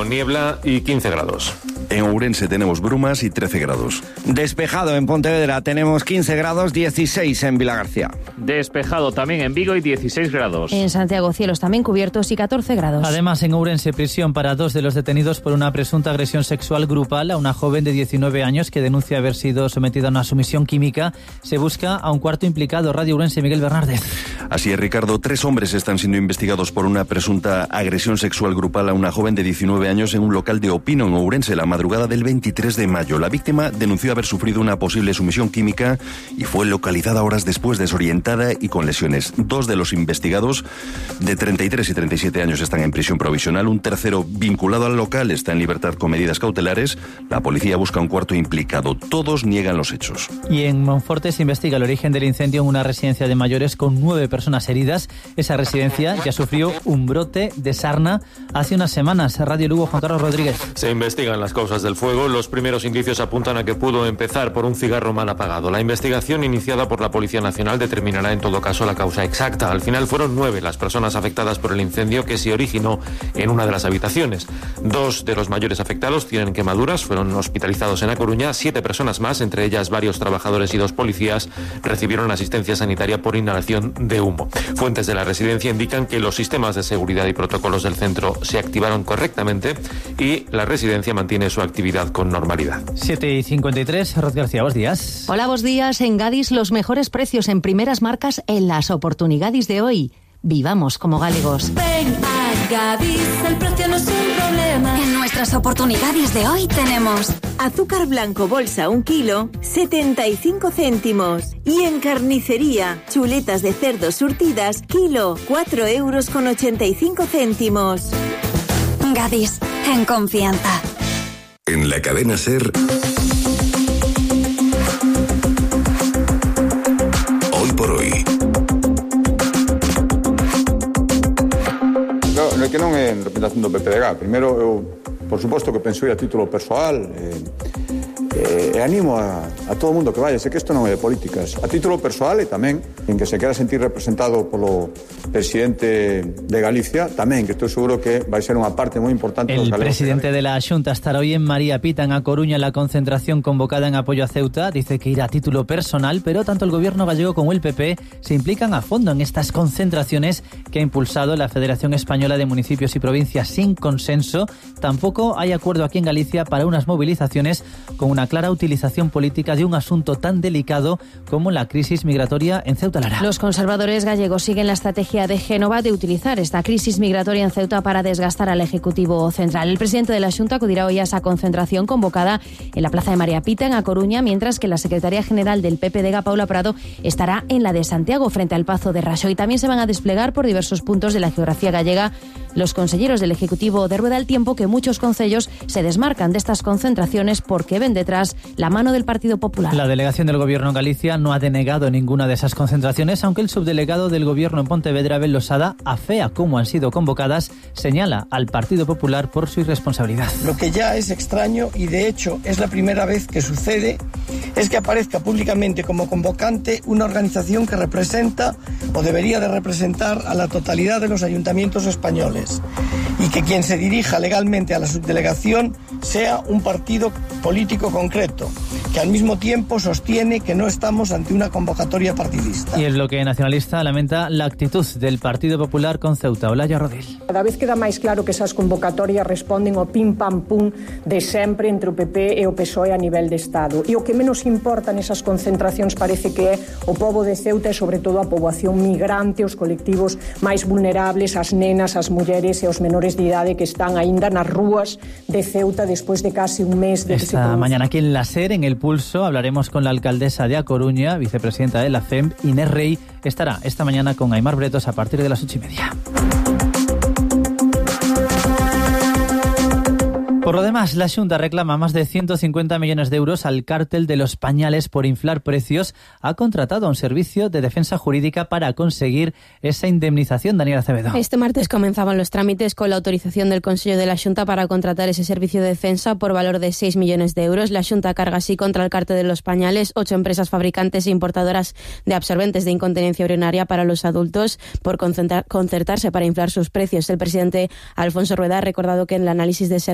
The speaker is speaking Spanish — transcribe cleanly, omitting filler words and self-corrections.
Vigo, niebla y 15 grados. En Ourense tenemos brumas y 13 grados. Despejado en Pontevedra, tenemos 15 grados, 16 en Vilagarcía. Despejado también en Vigo y 16 grados. En Santiago, cielos también cubiertos y 14 grados. Además, en Ourense, prisión para 2 de los detenidos por una presunta agresión sexual grupal a una joven de 19 años que denuncia haber sido sometida a una sumisión química. Se busca a un cuarto implicado. Radio Ourense, Miguel Bernárdez. Así es, Ricardo. 3 hombres están siendo investigados por una presunta agresión sexual grupal a una joven de 19 años en un local de Opino, en Ourense, la madrugada del 23 de mayo. La víctima denunció haber sufrido una posible sumisión química y fue localizada horas después, desorientada y con lesiones. 2 de los investigados, de 33 y 37 años, están en prisión provisional. Un tercero, vinculado al local, está en libertad con medidas cautelares. La policía busca un cuarto implicado. Todos niegan los hechos. Y en Monforte se investiga el origen del incendio en una residencia de mayores con 9 personas heridas. Esa residencia ya sufrió un brote de sarna hace unas semanas. Radio Lugo, Juan Carlos Rodríguez. Se investigan las causas del fuego. Los primeros indicios apuntan a que pudo empezar por un cigarro mal apagado. La investigación iniciada por la Policía Nacional determinará en todo caso la causa exacta. Al final fueron 9 las personas afectadas por el incendio que se originó en una de las habitaciones. 2 de los mayores afectados tienen quemaduras, fueron hospitalizados en A Coruña. 7 personas más, entre ellas varios trabajadores y 2 policías, recibieron asistencia sanitaria por inhalación de humo. Fuentes de la residencia indican que los sistemas de seguridad y protocolos del centro se activaron correctamente y la residencia mantiene su actividad con normalidad. 7:53, Rod García, buenos días. Hola, buenos días. En Gadis, los mejores precios en primeras marcas en las oportunidades de hoy. Vivamos como galegos. Ven a Gadis, el precio no es un problema. En nuestras oportunidades de hoy tenemos azúcar blanco bolsa 1 kilo, 75 céntimos. Y en carnicería, chuletas de cerdo surtidas, kilo, 4,85 €. Gadis, en confianza. En la cadena SER, hoy por hoy. No é que non é en representación do PPDG. Primeiro, eu, por suposto que penso a título persoal, e animo a todo o mundo que vaya. Sei que isto non é de políticas. A título persoal e tamén en que se quera sentir representado polo presidente de Galicia, tamén, que estou seguro que vai ser unha parte moi importante dos galegos. El presidente de la Xunta estará hoy en María Pita, en A Coruña, en la concentración convocada en apoyo a Ceuta. Dice que irá a título personal, pero tanto el gobierno gallego como el PP se implican a fondo en estas concentraciones que ha impulsado la Federación Española de Municipios y Provincias sin consenso. Tampoco hay acuerdo aquí en Galicia para unas movilizaciones con una clara utilización política de un asunto tan delicado como la crisis migratoria en Ceuta, Lara. Los conservadores gallegos siguen la estrategia de Génova de utilizar esta crisis migratoria en Ceuta para desgastar al Ejecutivo Central. El presidente de la Xunta acudirá hoy a esa concentración convocada en la Plaza de María Pita, en A Coruña, mientras que la secretaria general del PPDG, Paula Prado, estará en la de Santiago, frente al Pazo de Raxoi. También se van a desplegar por diversos puntos de la geografía gallega los conselleros del Ejecutivo de Rueda, al tiempo que muchos concellos se desmarcan de estas concentraciones porque ven detrás la mano del Partido Popular. La delegación del Gobierno en Galicia no ha denegado ninguna de esas concentraciones, aunque el subdelegado del Gobierno en Pontevedra, Abel Losada, afea cómo han sido convocadas, señala al Partido Popular por su irresponsabilidad. Lo que ya es extraño, y de hecho es la primera vez que sucede, es que aparezca públicamente como convocante una organización que representa o debería de representar a la totalidad de los ayuntamientos españoles, y que quien se dirija legalmente a la subdelegación sea un partido político concreto, que al mismo tiempo sostiene que no estamos ante una convocatoria partidista. Y el bloque nacionalista lamenta la actitud del Partido Popular con Ceuta. Olaya Rodil. Cada vez queda máis claro que esas convocatorias responden ao pim-pam-pum de sempre entre o PP e o PSOE a nivel de Estado. E o que menos importa nesas concentracións parece que é o pobo de Ceuta e sobre todo a poboación migrante, os colectivos máis vulnerables, as nenas, as mulleres e os menores de idade que están aínda nas rúas de Ceuta despois de casi un mes de que se Esta mañana aquí en la SER, en El Pulso, hablaremos con la alcaldesa de A Coruña, vicepresidenta de la FEM, Inés Rey. Estará esta mañana con Aimar Bretos a partir de las 8:30. Por lo demás, la Xunta reclama más de 150 millones de euros al cártel de los pañales por inflar precios. Ha contratado a un servicio de defensa jurídica para conseguir esa indemnización. Daniela Acevedo. Este martes comenzaban los trámites con la autorización del Consejo de la Xunta para contratar ese servicio de defensa por valor de 6 millones de euros. La Xunta carga así contra el cártel de los pañales 8 empresas fabricantes e importadoras de absorbentes de incontinencia urinaria para los adultos por concertarse para inflar sus precios. El presidente Alfonso Rueda ha recordado que en el análisis de